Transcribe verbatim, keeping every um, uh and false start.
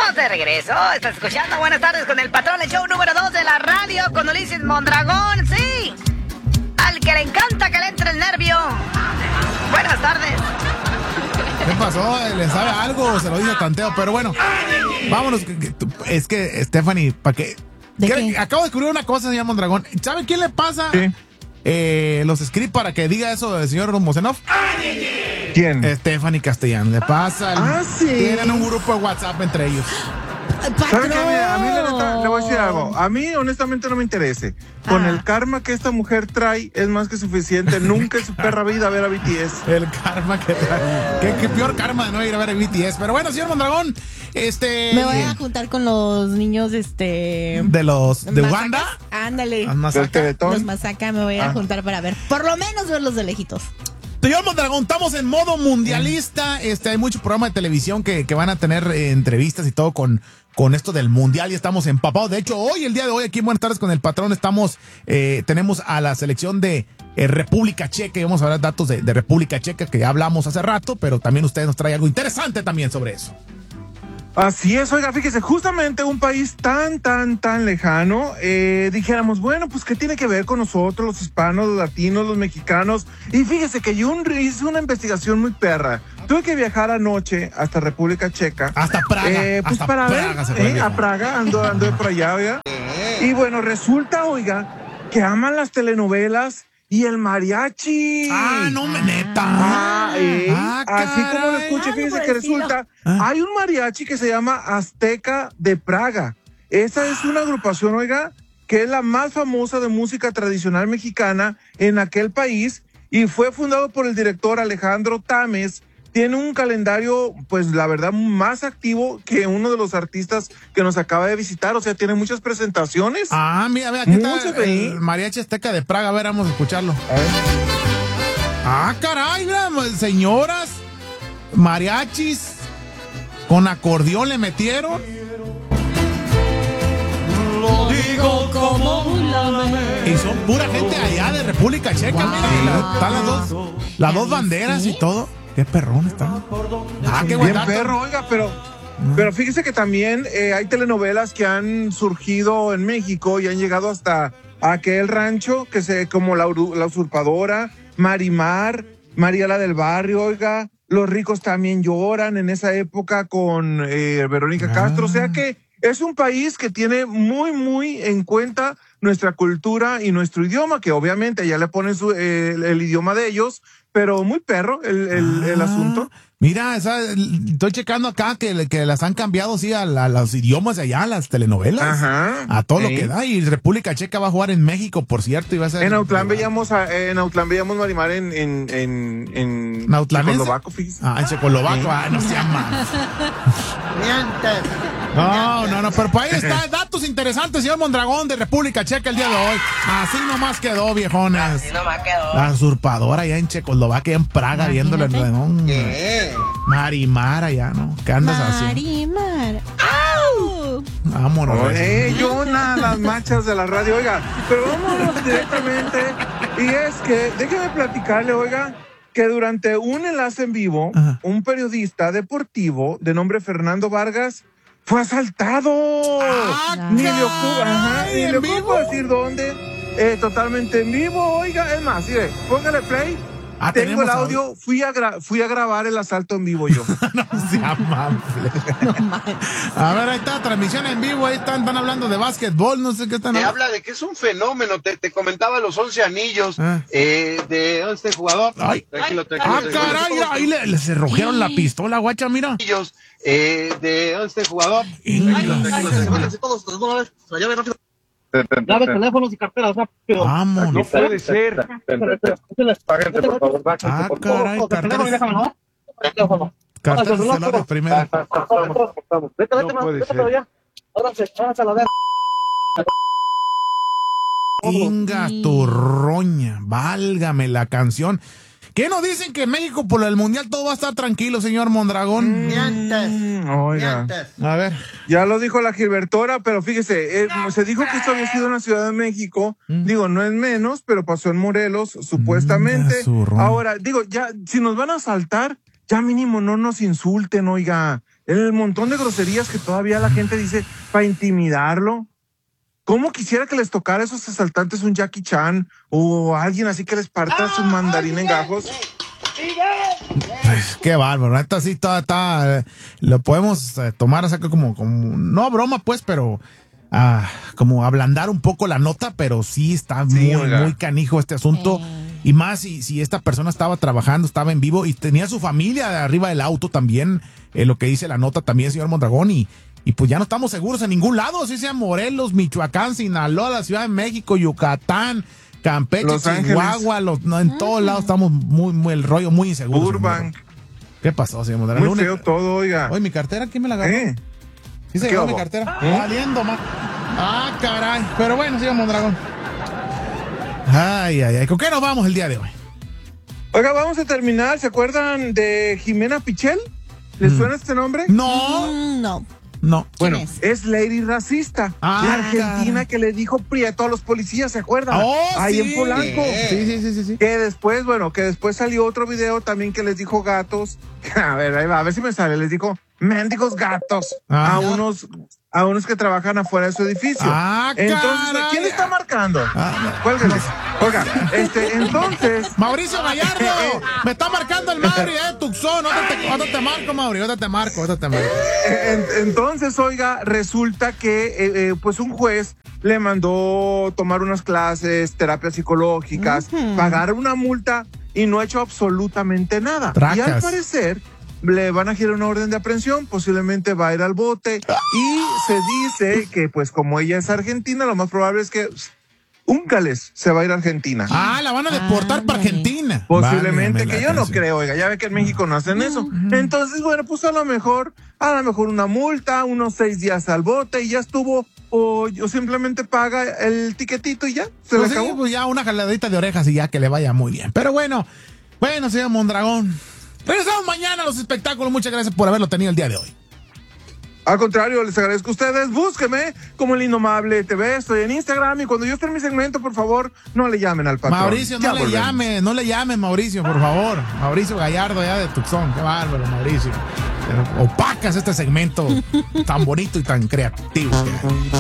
Estamos de regreso. Estás escuchando Buenas Tardes con el Patrón, el show número dos de la radio con Ulises Mondragón. Sí, al que le encanta que le entre el nervio. Buenas tardes. ¿Qué pasó? ¿Le sabe algo? Se lo dijo tanteo, pero bueno, vámonos. Es que, Stephanie, ¿para qué? ¿De ¿Qué? qué? Acabo de descubrir una cosa, señor Mondragón. ¿Sabe quién le pasa Sí. eh, los scripts para que diga eso del señor Mosenov? ¿Quién? Stephanie Castellán. Le pasa. el- Ah, sí. Tienen un grupo de WhatsApp entre ellos. ¿Sabe qué? Mira, a mí la neta, le voy a decir algo. A mí, honestamente, no me interesa. Con Ah. el karma que esta mujer trae, es más que suficiente. Nunca en su perra vida ver a B T S. El karma que trae. ¿Qué, qué peor karma de no ir a ver a B T S. Pero bueno, señor Mondragón, este. Me voy a juntar con los niños, este... De los. De Masacas. Uganda. Ándale. Ah, Masacas. Del Teletón. Los Masacas me voy a Ah. juntar para ver. Por lo menos verlos de lejitos. Señor Mondragón, estamos en modo mundialista. Este, hay muchos programas de televisión que, que van a tener eh, entrevistas y todo con, con esto del mundial y estamos empapados. De hecho, hoy, el día de hoy, aquí en Buenas Tardes con el Patrón, estamos, eh, tenemos a la selección de eh, República Checa y vamos a ver datos de, de República Checa que ya hablamos hace rato, pero también usted nos trae algo interesante también sobre eso. Así es, oiga, fíjese, justamente un país tan, tan, tan lejano, eh, dijéramos, bueno, pues, ¿qué tiene que ver con nosotros, los hispanos, los latinos, los mexicanos? Y fíjese que yo un- hice una investigación muy perra. Tuve que viajar anoche hasta República Checa. Hasta Praga. Eh, pues hasta para Praga ver, se fue, eh, viejo. a Praga, ando, ando de por allá, oiga. Y bueno, resulta, oiga, que aman las telenovelas y el mariachi. Ah, no me neta. Ah, eh, Ah, así como lo caray. escuché, Algo fíjese por que el estilo. resulta, Ah. hay un mariachi que se llama Azteca de Praga. Esa es una agrupación, oiga, que es la más famosa de música tradicional mexicana en aquel país y fue fundado por el director Alejandro Tames. Tiene un calendario, pues la verdad, más activo que uno de los artistas que nos acaba de visitar. O sea, tiene muchas presentaciones. Ah, mira, mira, aquí está Mucho el, feliz. el mariachi azteca de Praga. A ver, vamos a escucharlo. A ver. Ah, caray, mira, señoras, mariachis, con acordeón le metieron. Lo digo como Y son pura gente allá de República Checa, Wow. mira. y la- están las dos, las dos banderas y todo. Qué perrón están. Ah, qué buen Bien dato. perro, oiga, pero, pero fíjese que también eh, hay telenovelas que han surgido en México y han llegado hasta aquel rancho que se, como la, Uru- la Usurpadora, Marimar, María la del Barrio, oiga, Los Ricos También Lloran en esa época con eh, Verónica Ah. Castro, o sea que es un país que tiene muy, muy en cuenta nuestra cultura y nuestro idioma, que obviamente ya le ponen su, eh, el, el idioma de ellos, pero muy perro el, el, el Ah, asunto. Mira, esa- estoy checando acá que, que las han cambiado, sí, a, la- a los idiomas de allá, las telenovelas. Ajá. A todo lo Sí. que da. Y República Checa va a jugar en México, por cierto. Y va a ser En Autlán veíamos a, en Autlán veíamos Marimar en en en en ¿Nautlanense? Checoslovaco, fíjese. Ah, en Checoslovaco. Ah, no sean más. No, no, no, pero pues ahí está, datos interesantes, señor Mondragón de República Checa el día de hoy. Así nomás quedó, viejones. Así nomás quedó. La usurpadora allá en Checoslovaquia, en Praga, viéndole el redón. Marimar allá, ¿no? ¿Qué andas haciendo? Marimar. ¡Au! Vámonos. Oye, Jonah, las machas de la radio, oiga, pero vámonos directamente. Y es que, déjeme platicarle, oiga, que durante un enlace en vivo, Ajá. un periodista deportivo de nombre Fernando Vargas fue asaltado. Ah, Ni le ocurre, ajá, caray, ni ¿en le vivo? ocurre decir dónde. Eh, totalmente en vivo, oiga, es más, mire, póngale play. Ah, Tengo tenemos el audio, fui a, gra- fui a grabar el asalto en vivo yo. No sea amable. A ver, ahí está, transmisión en vivo, ahí están, están hablando de básquetbol, no sé qué están Te hablando. habla de que es un fenómeno, te, te comentaba los once anillos Ah. eh, de este jugador. Ay. Tranquilo, tranquilo. Ah, tranquilo. caray, mira, ahí le, le cerrojearon la pistola, guacha, mira. Anillos eh, de este jugador. Inga. Tranquilo, tranquilo, tranquilo. todos de una vez, se la llave rápido. Llave, teléfonos y carteras rápido. Vámonos. No puede ser. Páguense, por favor, bájense, Ah, por favor. caray, carteras, Teléfono. carteras celulares primero. Vete, vete, No puede vete ser. para allá. Ahora se, ahora se la ver. Inga turroña, válgame la canción. ¿Qué nos dicen que en México por el mundial todo va a estar tranquilo, señor Mondragón? Mm, oiga. A ver. Ya lo dijo la Gilbertora, pero fíjese, eh, se dijo que esto había sido en la Ciudad de México. Mm. Digo, no es menos, pero pasó en Morelos, supuestamente. Mm, su ron. Ahora, digo, ya, si nos van a asaltar, ya mínimo no nos insulten, oiga. el montón de groserías que todavía la gente dice para intimidarlo. ¿Cómo quisiera que les tocara a esos asaltantes un Jackie Chan o alguien así que les parta su mandarín en gajos? Pues, qué bárbaro, neta sí está, está, lo podemos eh, tomar así como, como, no a broma pues, pero ah, como ablandar un poco la nota, pero sí está Sí, muy, oiga. muy canijo este asunto. Eh. Y más si, si esta persona estaba trabajando, estaba en vivo y tenía su familia de arriba del auto también, eh, lo que dice la nota también, señor Mondragón, y, y pues ya no estamos seguros en ningún lado, así sea Morelos, Michoacán, Sinaloa, la Ciudad de México, Yucatán, Campeche, Los Chihuahua, los, no, en todos lados estamos muy, muy, el rollo muy inseguro. señor Burbank. Mondragón. ¿Qué pasó, señor Mondragón? Muy La feo única- todo, oiga. Oye, mi cartera, ¿quién me la agarró? ¿Eh? ¿Sí se ¿Qué llevó mi hubo? cartera? Valiendo, ma. Ah, caray. Pero bueno, señor Mondragón. Ay, ay, ay. ¿Con qué nos vamos el día de hoy? Oiga, vamos a terminar. ¿Se acuerdan de Jimena Pichel? ¿Les suena este nombre? No, Mm, no. no. ¿Quién Bueno, es? es Lady Racista, Ah, la argentina caray. que le dijo prieto a los policías, ¿se acuerdan? Oh, Ahí sí. en Polanco. Sí, sí, sí, sí, sí. Que después, bueno, que después salió otro video también que les dijo gatos. A ver, ahí va, a ver si me sale. Les dijo mendigos gatos Ah. a unos a unos que trabajan afuera de su edificio. Ah, entonces, caray. ¿quién está marcando? Ah. Cuélguenle. Oiga, este, entonces, Mauricio Gallardo, me está marcando el Mauri, eh, Tucson. Ahorita te, ahorita te marco, Mauri, ahorita te marco, ahorita te marco. en- entonces, oiga, resulta que eh, eh, pues un juez le mandó tomar unas clases, terapias psicológicas, Ujú. pagar una multa y no ha hecho absolutamente nada. Y al Tracas. parecer le van a girar una orden de aprehensión, posiblemente va a ir al bote y se dice que pues como ella es argentina, lo más probable es que Úncales se va a ir a Argentina. Ah, la van a deportar para Ándale. Argentina. Posiblemente, Válgame que la yo no canción. creo, oiga, ya ve que en México no hacen eso. Entonces, bueno, pues a lo mejor, a lo mejor una multa, unos seis días al bote y ya estuvo, o, o simplemente paga el tiquetito y ya, se Pues le sí, acabó. pues ya una jaladita de orejas y ya que le vaya muy bien. Pero bueno, bueno, señor Mondragón. Regresamos mañana a los espectáculos. Muchas gracias por haberlo tenido el día de hoy. Al contrario, les agradezco a ustedes. Búsqueme como El Indomable T V. Estoy en Instagram y cuando yo esté en mi segmento, por favor, no le llamen al patrón. Mauricio, Ya no le volvemos. llames, no le llames, Mauricio, por favor. Mauricio Gallardo, ya de Tucson. Qué bárbaro, Mauricio. Pero opacas este segmento tan bonito y tan creativo. que hay.